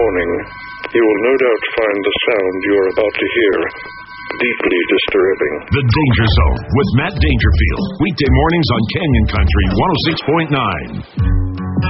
morning, you will no doubt find the sound you are about to hear deeply disturbing. The Danger Zone with Matt Dangerfield. Weekday mornings on Canyon Country 106.9.